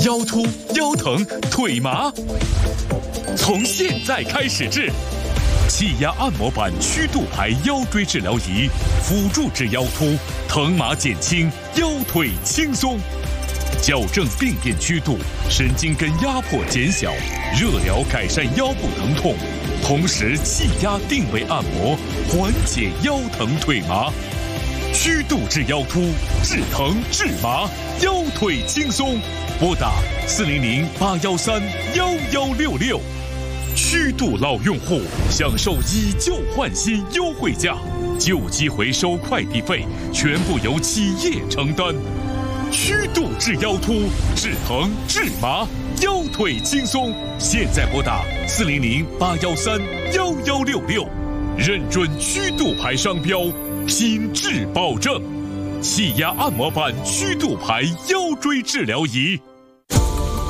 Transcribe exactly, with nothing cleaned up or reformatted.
腰突、腰疼、腿麻，从现在开始治。气压按摩板曲度牌腰椎治疗仪，辅助治腰突，疼麻减轻，腰腿轻松。矫正病变曲度，神经根压迫减小，热疗改善腰部疼痛，同时气压定位按摩，缓解腰疼腿麻。曲度治腰突，治疼治麻，腰腿轻松。拨打四零零八幺三幺幺六六。曲度老用户享受以旧换新优惠价，旧机回收快递费全部由企业承担。曲度治腰突，治疼治麻，腰腿轻松。现在拨打四零零八幺三幺幺六六，认准曲度牌商标，品质保证。气压按摩板曲度牌腰椎治疗仪。